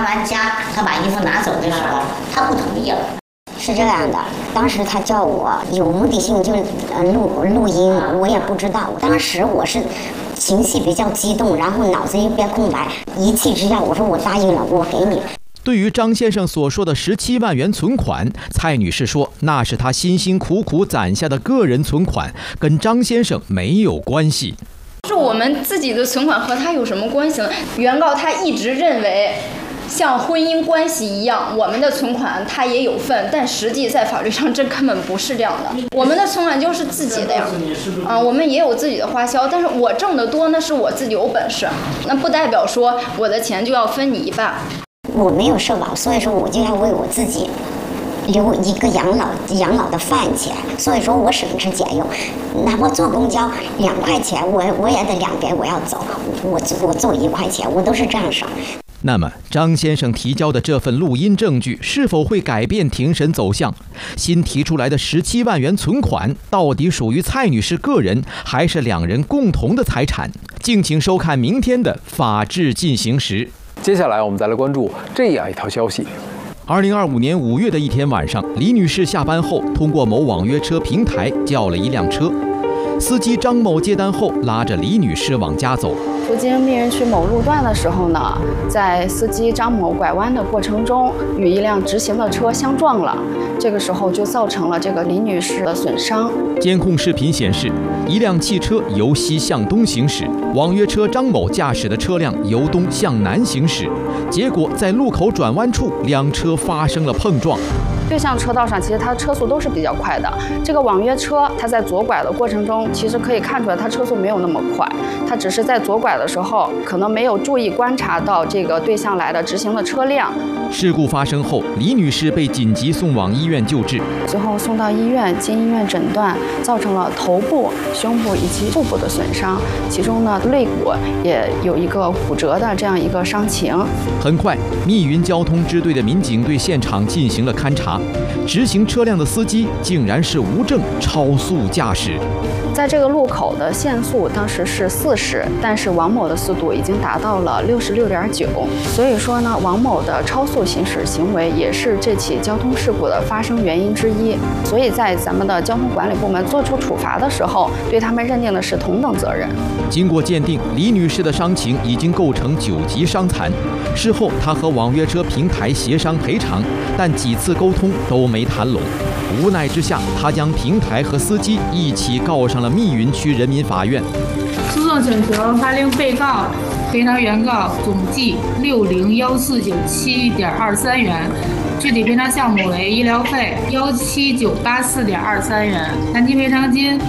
完家，他把衣服拿走的时候，他不同意了。 是这样的，当时他叫我有目的性就录音，我也不知道。当时我是情绪比较激动，然后脑子一片空白，一气之下我说我答应了，我给你。 对于张先生所说的17万元存款，蔡女士说那是她辛辛苦苦攒下的个人存款，跟张先生没有关系。 是我们自己的存款和他有什么关系呢？原告他一直认为像婚姻关系一样，我们的存款他也有份，但实际在法律上这根本不是这样的。我们的存款就是自己的呀，我们也有自己的花销，但是我挣得多那是我自己有本事，那不代表说我的钱就要分你一半。 我没有社保，所以说我就要为我自己留一个养老的饭钱，所以说我省吃俭用，哪怕坐公交2块钱，我也得两边我要走，我走1块钱，我都是这样省。 那么，张先生提交的这份录音证据是否会改变庭审走向？新提出来的17万元存款到底属于蔡女士个人，还是2人共同的财产？敬请收看明天的《法治进行时》。 接下来我们再来关注这样一条消息。 2025年5月的一天晚上，李女士下班后通过某网约车平台叫了一辆车，司机张某接单后拉着李女士往家走。 途经密云区某路段的时候呢，在司机张某拐弯的过程中，与一辆直行的车相撞了，这个时候就造成了这个李女士的损伤。 监控视频显示，一辆汽车由西向东行驶，网约车张某驾驶的车辆由东向南行驶，结果在路口转弯处，两车发生了碰撞。 对向车道上，其实它车速都是比较快的。这个网约车，它在左拐的过程中，其实可以看出来，它车速没有那么快，它只是在左拐的时候，可能没有注意观察到这个对向来的直行的车辆。 事故发生后，李女士被紧急送往医院救治， 最后送到医院，经医院诊断，造成了头部、胸部以及腹部的损伤，其中呢，肋骨也有一个骨折的这样一个伤情。 很快，密云交通支队的民警对现场进行了勘查，直行车辆的司机竟然是无证超速驾驶。 在这个路口的限速当时是40，但是王某的速度已经达到了66.9，所以说呢，王某的超速行驶行为也是这起交通事故的发生原因之一。所以在咱们的交通管理部门作出处罚的时候，对他们认定的是同等责任。 经过鉴定，李女士的伤情已经构成9级伤残。事后，她和网约车平台协商赔偿，但几次沟通都没谈拢。无奈之下，她将平台和司机一起告上了密云区人民法院。 诉讼请求发令被告赔偿原告总计60149.7.23元，具体赔偿项目为医疗费17984.23元，残疾赔偿金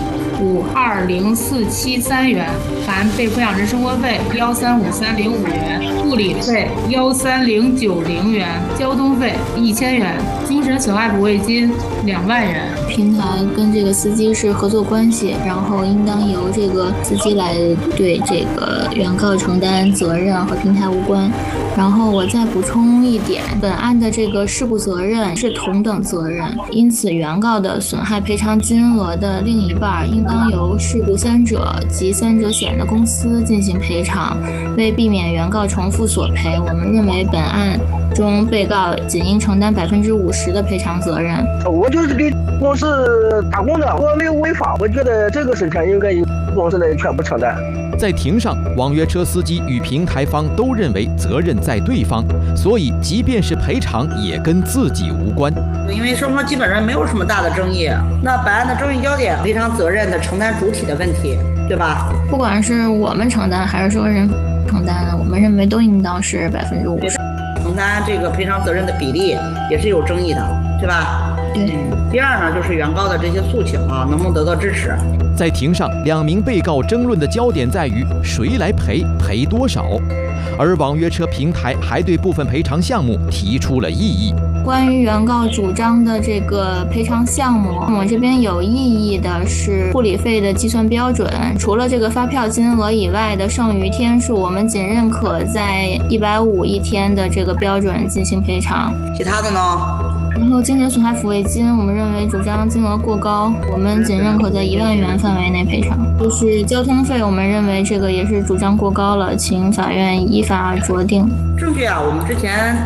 520.473元，含被抚养人生活费135.305元，护理费130.90元，交通费1000元，精神损害抚慰金2万元。 平台跟这个司机是合作关系，然后应当由这个司机来对这个原告承担责任，和平台无关。然后我再补充一点，本案的这个事故责任是同等责任，因此原告的损害赔偿金额的另一半应当由事故三者及三者险的公司进行赔偿。为避免原告重复索赔，我们认为本案中被告仅应承担50%的赔偿责任。 我就是给公司打工的，我没有违法，我觉得这个事情应该由公司来全部承担。 在庭上，网约车司机与平台方都认为责任在对方，所以即便是赔偿也跟自己无关。 因为双方基本上没有什么大的争议，那本案的争议焦点赔偿责任的承担主体的问题，对吧？ 不管是我们承担还是说人承担，我们认为都应当是50%。 承担这个赔偿责任的比例也是有争议的，对吧？ 对。 第二呢，就是原告的这些诉请啊，能不能得到支持？ 在庭上，2名被告争论的焦点在于谁来赔，赔多少，而网约车平台还对部分赔偿项目提出了异议。 关于原告主张的这个赔偿项目，我这边有异议的是护理费的计算标准，除了这个发票金额以外的剩余天数，我们仅认可在150一天的这个标准进行赔偿。 其他的呢？ 然后精神损害抚慰金，我们认为主张金额过高，我们仅认可在1万元范围内赔偿。就是交通费，我们认为这个也是主张过高了，请法院依法酌定。 证据啊，我们之前